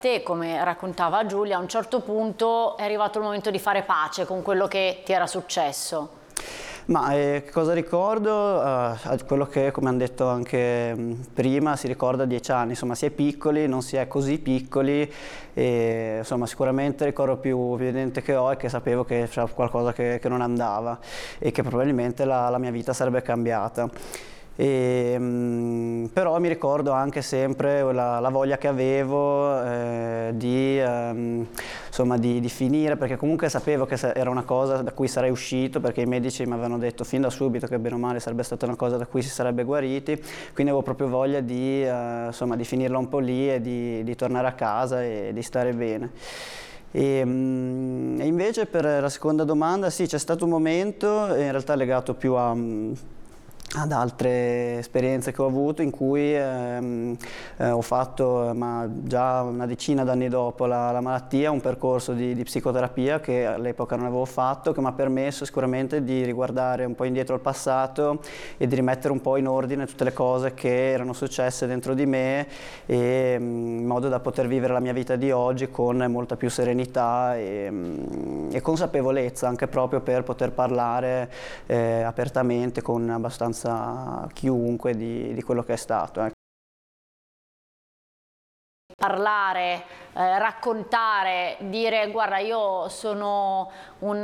Te, come raccontava Giulia, a un certo punto è arrivato il momento di fare pace con quello che ti era successo. Ma cosa ricordo? Quello che, come hanno detto anche prima, si ricorda a 10 anni, insomma si è piccoli, non si è così piccoli e insomma sicuramente il ricordo più evidente che ho è che sapevo che c'era qualcosa che non andava e che probabilmente la mia vita sarebbe cambiata. Però mi ricordo anche sempre la voglia che avevo insomma, di finire, perché comunque sapevo che era una cosa da cui sarei uscito, perché i medici mi avevano detto fin da subito che bene o male sarebbe stata una cosa da cui si sarebbe guariti, quindi avevo proprio voglia insomma, di finirla un po' lì e di tornare a casa e di stare bene. E invece per la seconda domanda sì, c'è stato un momento, in realtà legato più ad altre esperienze che ho avuto in cui ho fatto, ma già una decina d'anni dopo la malattia, un percorso di psicoterapia che all'epoca non avevo fatto, che mi ha permesso sicuramente di riguardare un po' indietro al passato e di rimettere un po' in ordine tutte le cose che erano successe dentro di me in modo da poter vivere la mia vita di oggi con molta più serenità e consapevolezza, anche proprio per poter parlare apertamente con abbastanza chiunque di quello che è stato. Parlare, raccontare, dire guarda io sono un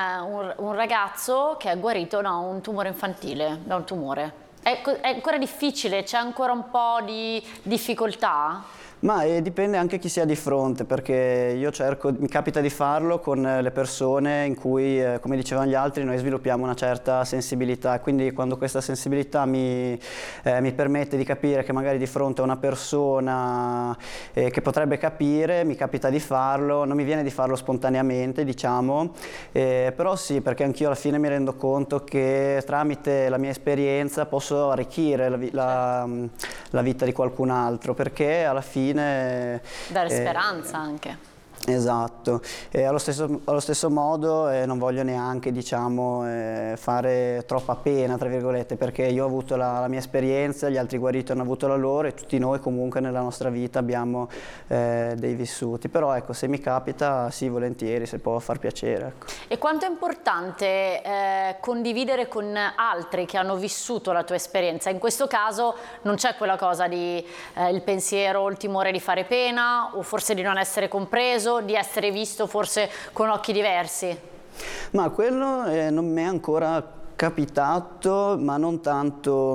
ragazzo che è guarito da un tumore infantile, da un tumore. È ancora difficile? C'è ancora un po' di difficoltà? Ma dipende anche chi sia di fronte, perché mi capita di farlo con le persone in cui, come dicevano gli altri, noi sviluppiamo una certa sensibilità e quindi quando questa sensibilità mi permette di capire che magari di fronte a una persona che potrebbe capire, mi capita di farlo, non mi viene di farlo spontaneamente, diciamo, però sì, perché anch'io alla fine mi rendo conto che tramite la mia esperienza posso arricchire la vita di qualcun altro, perché alla fine dare speranza anche. Esatto, e allo stesso modo non voglio neanche, diciamo, fare troppa pena, tra virgolette, perché io ho avuto la mia esperienza, gli altri guariti hanno avuto la loro e tutti noi comunque nella nostra vita abbiamo dei vissuti, però ecco, se mi capita sì, volentieri, se può far piacere. Ecco. E quanto è importante condividere con altri che hanno vissuto la tua esperienza? In questo caso non c'è quella cosa di il pensiero o il timore di fare pena o forse di non essere compreso, di essere visto forse con occhi diversi? Ma quello non mi è ancora capitato, ma non tanto,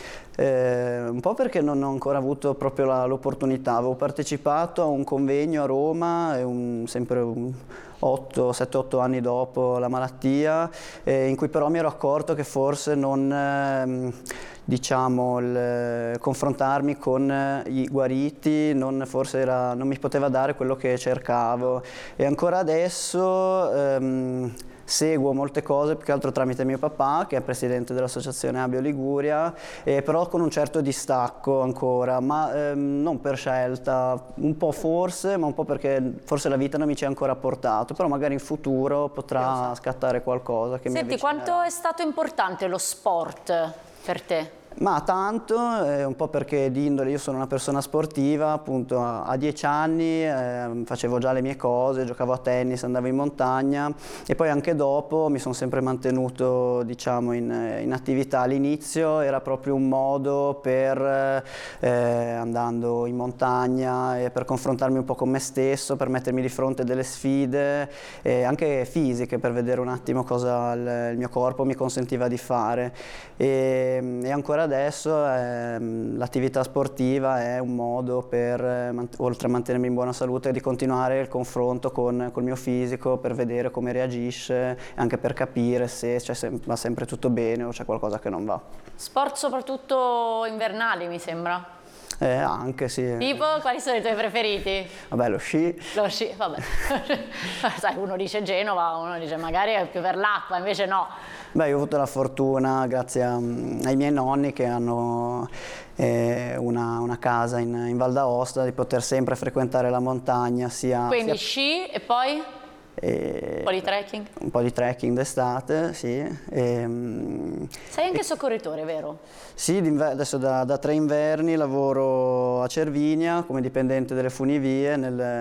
un po' perché non ho ancora avuto proprio l'opportunità. Avevo partecipato a un convegno a Roma, sempre 7-8 anni dopo la malattia, in cui però mi ero accorto che forse non diciamo, confrontarmi con i guariti forse non mi poteva dare quello che cercavo e ancora adesso seguo molte cose più che altro tramite mio papà che è presidente dell'associazione Abio Liguria, però con un certo distacco ancora, ma non per scelta, un po' forse, ma un po' perché forse la vita non mi ci ha ancora portato, però magari in futuro potrà scattare qualcosa che mi avvicinerà. Senti, quanto è stato importante lo sport per te? Ma tanto, un po' perché di indole io sono una persona sportiva, appunto a 10 anni facevo già le mie cose, giocavo a tennis, andavo in montagna e poi anche dopo mi sono sempre mantenuto, diciamo, in attività. All'inizio era proprio un modo per, andando in montagna, per confrontarmi un po' con me stesso, per mettermi di fronte a delle sfide, anche fisiche, per vedere un attimo cosa il mio corpo mi consentiva di fare. E ancora adesso l'attività sportiva è un modo per, oltre a mantenermi in buona salute, di continuare il confronto col mio fisico, per vedere come reagisce, anche per capire se va sempre tutto bene o c'è qualcosa che non va. Sport soprattutto invernali, mi sembra. Anche sì. Tipo, quali sono i tuoi preferiti? Vabbè, lo sci. Lo sci, vabbè. Sai, uno dice Genova, uno dice magari è più per l'acqua, invece no. Beh, io ho avuto la fortuna, grazie ai miei nonni che hanno una casa in Val d'Aosta, di poter sempre frequentare la montagna. Quindi sci e poi? Un po' di trekking? Un po' di trekking d'estate, sì. Sei anche soccorritore, vero? Sì, adesso da 3 inverni lavoro a Cervinia come dipendente delle funivie